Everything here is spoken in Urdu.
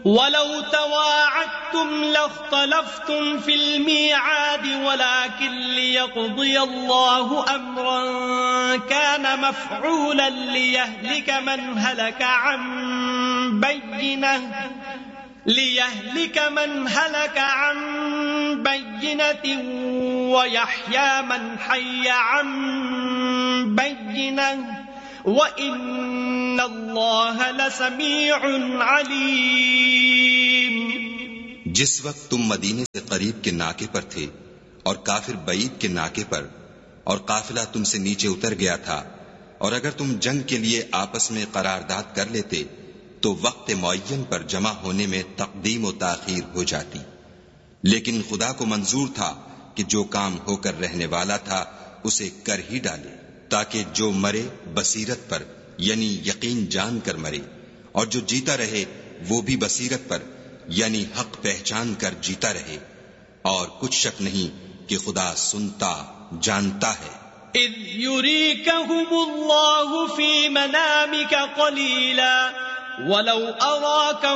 وَلَوْ تَوَاعَدتُّمْ لَاخْتَلَفْتُمْ فِي الْمِيعَادِ وَلَكِنْ لِيَقْضِيَ اللَّهُ أَمْرًا كَانَ مَفْعُولًا لِيَهْلِكَ مَنْ هَلَكَ عَنْ بَيِّنَةٍ وَيَحْيَى مَنْ حَيَّ عَنْ بَيِّنَةٍ وَإِنَّ اللَّهَ لَسَمِيعٌ عَلِيمٌ۔ جس وقت تم مدینے سے قریب کے ناکے پر تھے اور کافر بعید کے ناکے پر، اور قافلہ تم سے نیچے اتر گیا تھا، اور اگر تم جنگ کے لیے آپس میں قرارداد کر لیتے تو وقت معین پر جمع ہونے میں تقدیم و تاخیر ہو جاتی، لیکن خدا کو منظور تھا کہ جو کام ہو کر رہنے والا تھا اسے کر ہی ڈالے، تاکہ جو مرے بصیرت پر یعنی یقین جان کر مرے، اور جو جیتا رہے وہ بھی بصیرت پر یعنی حق پہچان کر جیتا رہے، اور کچھ شک نہیں کہ خدا سنتا جانتا ہے۔ اذ يريكهم الله في منامك قليلا ولو أراك